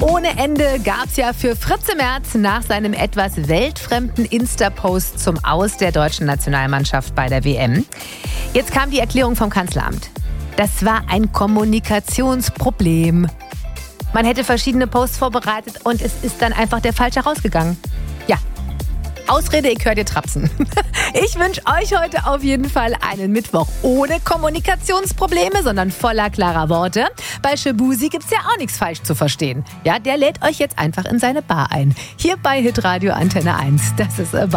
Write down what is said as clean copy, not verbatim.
Ohne Ende gab's ja für Fritze Merz nach seinem etwas weltfremden Insta-Post zum Aus der deutschen Nationalmannschaft bei der WM. Jetzt kam die Erklärung vom Kanzleramt. Das war ein Kommunikationsproblem. Man hätte verschiedene Posts vorbereitet und es ist dann einfach der falsche rausgegangen. Ja, Ausrede, ich höre dir trapsen. Ich wünsche euch heute auf jeden Fall einen Mittwoch ohne Kommunikationsprobleme, sondern voller klarer Worte. Bei Shabuzi gibt's ja auch nichts falsch zu verstehen. Ja, der lädt euch jetzt einfach in seine Bar ein. Hier bei Hitradio Antenne 1. Das ist